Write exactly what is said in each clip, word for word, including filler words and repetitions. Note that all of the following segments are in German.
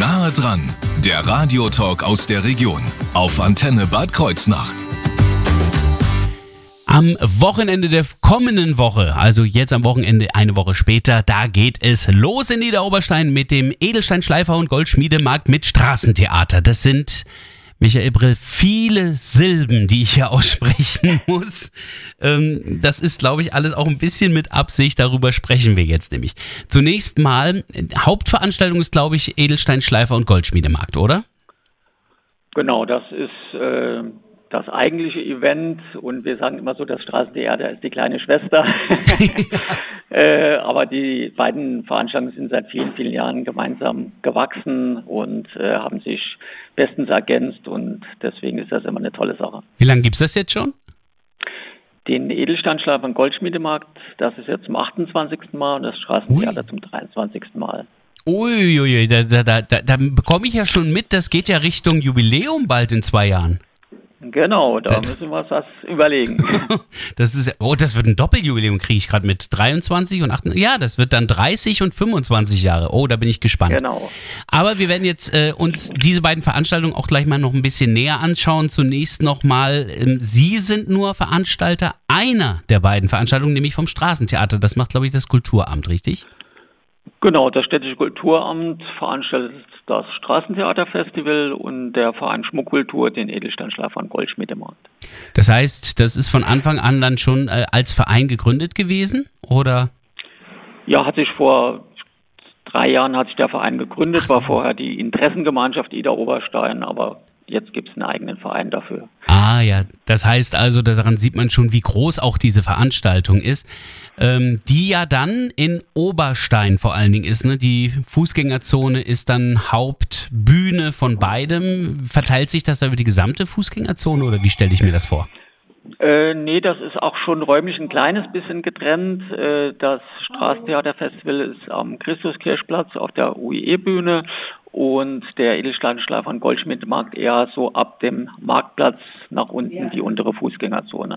Nahe dran, der Radiotalk aus der Region auf Antenne Bad Kreuznach. Am Wochenende der kommenden Woche, also jetzt am Wochenende eine Woche später, da geht es los in Niederoberstein mit dem Edelstein-Schleifer- und Goldschmiedemarkt mit Straßentheater. Das sind, Michael Brill, viele Silben, die ich hier aussprechen muss. Ähm, das ist, glaube ich, alles auch ein bisschen mit Absicht. Darüber sprechen wir jetzt nämlich. Zunächst mal, Hauptveranstaltung ist, glaube ich, Edelstein-Schleifer- und Goldschmiedemarkt, oder? Genau, das ist äh, das eigentliche Event und wir sagen immer so, das Straßentheater ist die kleine Schwester. äh, aber die beiden Veranstaltungen sind seit vielen, vielen Jahren gemeinsam gewachsen und äh, haben sich bestens ergänzt und deswegen ist das immer eine tolle Sache. Wie lange gibt es das jetzt schon? Den Edelstein-Schleifer- und Goldschmiedemarkt, das ist jetzt zum achtundzwanzigsten Mal und das Straßentheater Ui. zum dreiundzwanzigsten Mal. Uiuiui, da, da, da, da, da bekomme ich ja schon mit, das geht ja Richtung Jubiläum bald in zwei Jahren. Genau, da das, müssen wir uns was überlegen. Das ist, oh, das wird ein Doppeljubiläum, kriege ich gerade mit dreiundzwanzig und achtundzwanzig. Ja, das wird dann dreißig und fünfundzwanzig Jahre. Oh, da bin ich gespannt. Genau. Aber wir werden jetzt äh, uns diese beiden Veranstaltungen auch gleich mal noch ein bisschen näher anschauen. Zunächst nochmal, ähm, Sie sind nur Veranstalter einer der beiden Veranstaltungen, nämlich vom Straßentheater. Das macht, glaube ich, das Kulturamt, richtig? Genau, das städtische Kulturamt veranstaltet das Straßentheaterfestival und der Verein Schmuckkultur den Edelstein-Schleifer- und Goldschmiedemarkt. Das heißt, das ist von Anfang an dann schon äh, als Verein gegründet gewesen, oder? Ja, hat sich vor drei Jahren hat sich der Verein gegründet, so. War vorher die Interessengemeinschaft Ida Oberstein, aber jetzt gibt es einen eigenen Verein dafür. Ah ja, das heißt also, daran sieht man schon, wie groß auch diese Veranstaltung ist, ähm, die ja dann in Oberstein vor allen Dingen ist. Ne? Die Fußgängerzone ist dann Hauptbühne von beidem. Verteilt sich das da über die gesamte Fußgängerzone oder wie stelle ich mir das vor? Äh, nee, das ist auch schon räumlich ein kleines bisschen getrennt. Äh, das Straßentheaterfestival ist am Christuskirchplatz auf der U I E-Bühne und der Edelstein-Schleifer- und Goldschmiedemarkt eher so ab dem Marktplatz nach unten die untere Fußgängerzone.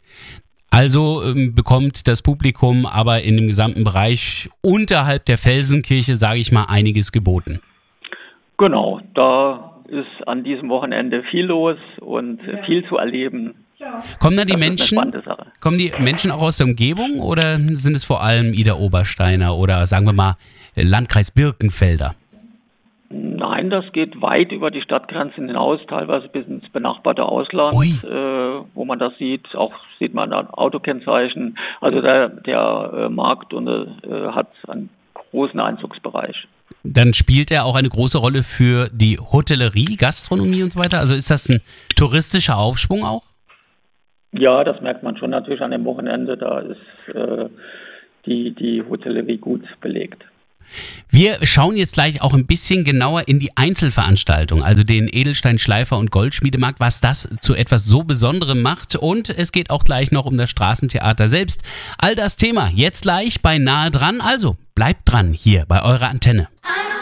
Also ähm, bekommt das Publikum aber in dem gesamten Bereich unterhalb der Felsenkirche, sage ich mal, einiges geboten. Genau, da ist an diesem Wochenende viel los und ja. viel zu erleben. Kommen da die Menschen, kommen die Menschen auch aus der Umgebung oder sind es vor allem Ida Obersteiner oder sagen wir mal Landkreis Birkenfelder? Nein, das geht weit über die Stadtgrenzen hinaus, teilweise bis ins benachbarte Ausland, äh, wo man das sieht. Auch sieht man da Autokennzeichen. Also der, der äh, Markt und, äh, hat einen großen Einzugsbereich. Dann spielt er auch eine große Rolle für die Hotellerie, Gastronomie und so weiter. Also ist das ein touristischer Aufschwung auch? Ja, das merkt man schon natürlich an dem Wochenende. Da ist äh, die, die Hotellerie gut belegt. Wir schauen jetzt gleich auch ein bisschen genauer in die Einzelveranstaltung, also den Edelstein-Schleifer- und Goldschmiedemarkt, was das zu etwas so Besonderem macht. Und es geht auch gleich noch um das Straßentheater selbst. All das Thema jetzt gleich bei Nahe dran. Also bleibt dran hier bei eurer Antenne.